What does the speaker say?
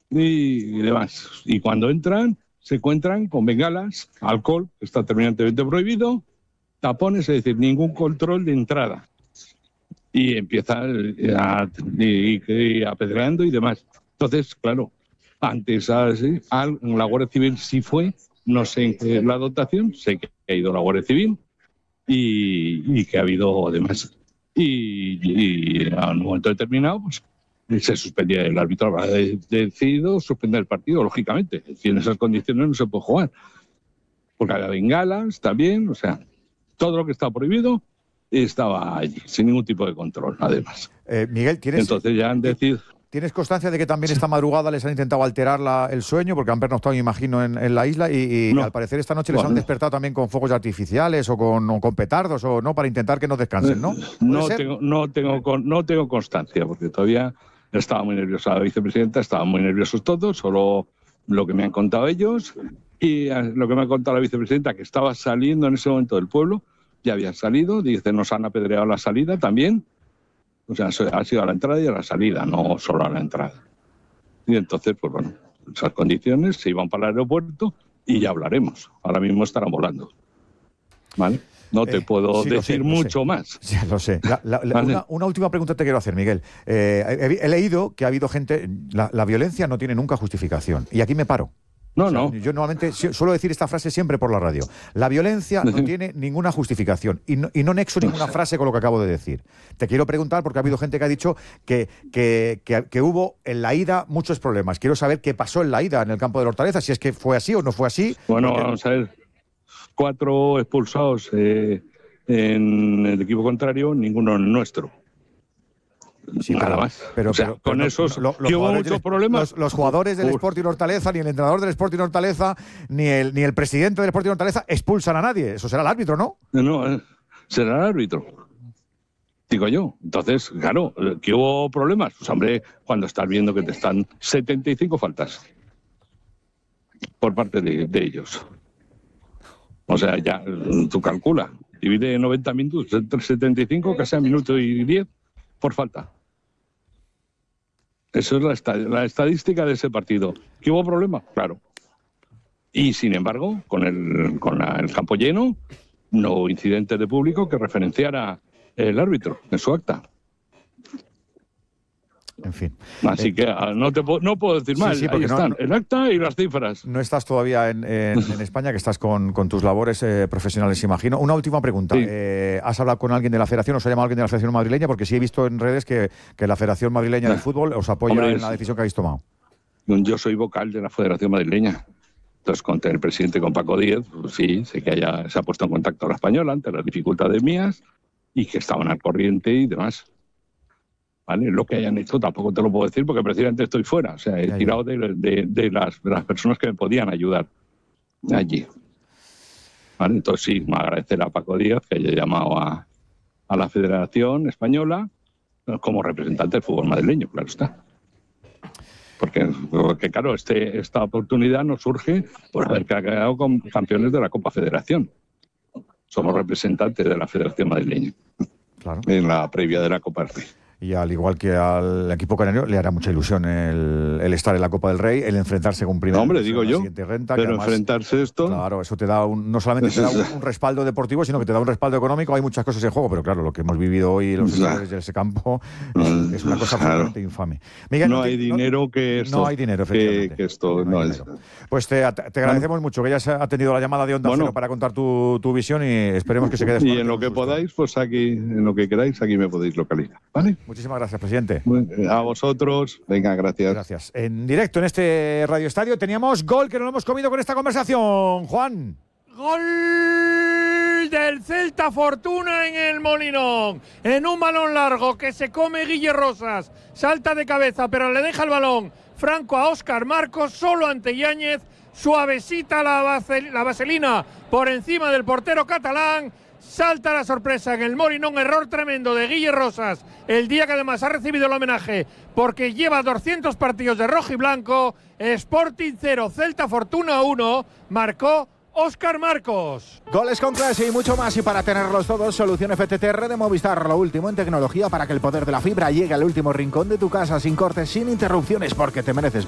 y demás. Y cuando entran, se encuentran con bengalas, alcohol, que está terminantemente prohibido, tapones, es decir, ningún control de entrada. Y empieza apedreando y demás. Entonces, claro, antes la Guardia Civil sí fue, no sé en qué es la dotación, sé que ha ido la Guardia Civil y que ha habido además. Y a un momento determinado, pues se suspendía el árbitro. Ha decidido suspender el partido, lógicamente. Es decir, en esas condiciones no se puede jugar. Porque había bengalas también, o sea, todo lo que estaba prohibido estaba allí, sin ningún tipo de control, además. Miguel, entonces ya han decidido... ¿Tienes constancia de que también esta madrugada les han intentado alterar el sueño? Porque han pernoctado, me imagino, en la isla y no. Al parecer esta noche les han despertado también con fuegos artificiales o con petardos, o no, para intentar que no descansen, ¿no? No tengo constancia, porque todavía estaba muy nerviosa la vicepresidenta, estaban muy nerviosos todos, solo lo que me han contado ellos y lo que me ha contado la vicepresidenta, que estaba saliendo en ese momento del pueblo, ya había salido, dice, nos han apedreado la salida también. O sea, ha sido a la entrada y a la salida, no solo a la entrada. Y entonces, pues bueno, esas condiciones se iban para el aeropuerto y ya hablaremos. Ahora mismo estarán volando. ¿Vale? No te puedo decir mucho más. Sí, lo sé. Una última pregunta te quiero hacer, Miguel. He leído que ha habido gente... La violencia no tiene nunca justificación. Y aquí me paro. No. Yo normalmente suelo decir esta frase siempre por la radio. La violencia no tiene ninguna justificación y no nexo ninguna frase con lo que acabo de decir. Te quiero preguntar, porque ha habido gente que ha dicho que hubo en la ida muchos problemas. Quiero saber qué pasó en la ida en el campo de la Hortaleza, si es que fue así o no fue así. Bueno, vamos a ver. 4 expulsados en el equipo contrario, ninguno nuestro. Sí, nada más. Pero con esos hubo muchos problemas. Los jugadores del Sporting Hortaleza, ni el entrenador del Sporting Hortaleza, ni el presidente del Sporting Hortaleza expulsan a nadie. Eso será el árbitro, ¿no? No, será el árbitro. Digo yo. Entonces, claro, ¿que hubo problemas? Pues hombre, cuando estás viendo que te están 75 faltas por parte de ellos. O sea, ya tú calcula. Divide 90 minutos entre 75, casi a minuto y 10 por falta. Eso es la estadística de ese partido. ¿Que hubo problema? Claro. Y sin embargo, con el campo lleno, no hubo incidentes de público que referenciara el árbitro en su acta. En fin. Así que no puedo decir más. Ahí están, el acta y las cifras. No estás todavía en España, que estás con tus labores profesionales, imagino. Una última pregunta. Sí. ¿Has hablado con alguien de la Federación? ¿Os ha llamado alguien de la Federación Madrileña? Porque sí he visto en redes que la Federación Madrileña de Fútbol os apoya en la decisión que habéis tomado. Yo soy vocal de la Federación Madrileña. Entonces, con el presidente, con Paco Díez, pues sí, sé que se ha puesto en contacto a la española ante las dificultades mías y que estaban al corriente y demás. ¿Vale? Lo que hayan hecho tampoco te lo puedo decir porque precisamente estoy fuera. O sea, he tirado de las personas que me podían ayudar allí. ¿Vale? Entonces sí, me agradecer a Paco Díaz que haya llamado a la Federación Española como representante del fútbol madrileño, claro está. Porque claro, esta oportunidad nos surge por haber quedado con campeones de la Copa Federación. Somos representantes de la Federación Madrileña. Claro. En la previa de la Copa del Rey. Y al igual que al equipo canario, le hará mucha ilusión el estar en la Copa del Rey, el enfrentarse con Primera. No, hombre, digo yo, renta, pero además, enfrentarse esto... Claro, eso te da no solamente te da un respaldo deportivo, sino que te da un respaldo económico. Hay muchas cosas en juego, pero claro, lo que hemos vivido hoy los jugadores de ese campo es una cosa absolutamente infame. Miguel, no hay dinero que esto... No hay dinero, efectivamente. Que esto no es... Pues te agradecemos mucho que hayas atendido la llamada de Onda Cero para contar tu visión y esperemos que se quede... Y en lo que podáis, pues aquí, en lo que queráis, aquí me podéis localizar, ¿vale? Muchísimas gracias, presidente. A vosotros. Venga, gracias. Gracias. En directo en este Radio Estadio teníamos gol que nos lo hemos comido con esta conversación. Juan. Gol del Celta Fortuna en el Molinón. En un balón largo que se come Guille Rosas. Salta de cabeza, pero le deja el balón Franco a Óscar Marcos, solo ante Yáñez. Suavecita la vaselina por encima del portero catalán. Salta la sorpresa en el Molinón, error tremendo de Guille Rosas, el día que además ha recibido el homenaje porque lleva 200 partidos de rojo y blanco. Sporting 0, Celta Fortuna 1, marcó Óscar Marcos. Goles con clase y mucho más, y para tenerlos todos, solución FTTR de Movistar, lo último en tecnología para que el poder de la fibra llegue al último rincón de tu casa, sin cortes, sin interrupciones, porque te mereces